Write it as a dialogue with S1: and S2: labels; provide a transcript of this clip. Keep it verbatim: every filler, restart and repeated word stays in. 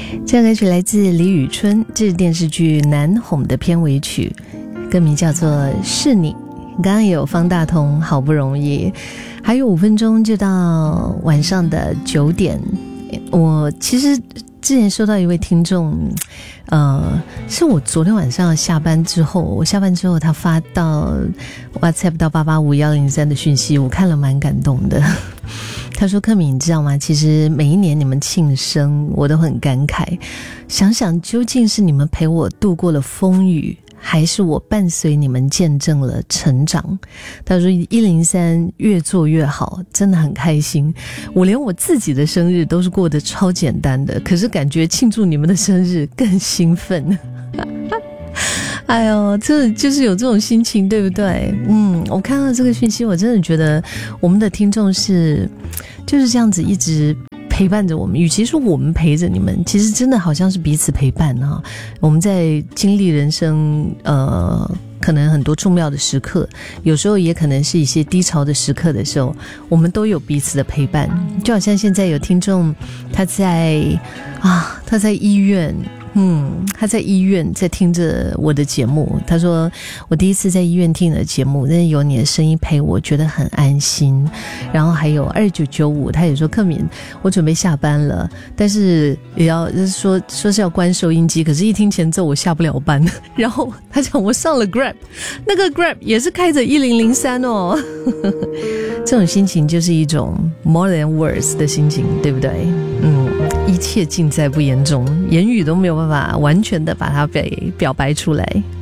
S1: 这首歌曲来自李宇春，这是电视剧《难哄》的片尾曲，歌名叫做《是你》。刚刚也有方大同，好不容易，还有五分钟就到晚上的九点。我其实之前收到一位听众，呃，是我昨天晚上下班之后，我下班之后他发到 WhatsApp 到八八五一零三的讯息，我看了蛮感动的。他说：“克敏，你知道吗？其实每一年你们庆生，我都很感慨。想想究竟是你们陪我度过了风雨，还是我伴随你们见证了成长？”他说一零三越做越好，真的很开心。我连我自己的生日都是过得超简单的，可是感觉庆祝你们的生日更兴奋。哎呦，这就是有这种心情，对不对？嗯，我看到这个讯息，我真的觉得我们的听众是就是这样子一直陪伴着我们，与其说我们陪着你们，其实真的好像是彼此陪伴哈。我们在经历人生呃可能很多重要的时刻，有时候也可能是一些低潮的时刻的时候，我们都有彼此的陪伴。就好像现在有听众他在啊他在医院，嗯，他在医院在听着我的节目，他说我第一次在医院听你的节目，但是有你的声音陪我，觉得很安心。然后还有二九九五，他也说克敏，我准备下班了，但是也要说说是要关收音机，可是一听前奏我下不了班。然后他讲我上了 Grab， 那个 Grab 也是开着一零零三哦。这种心情就是一种 more than words 的心情，对不对？嗯，一切尽在不言中，言语都没有办法完全的把它表表白出来。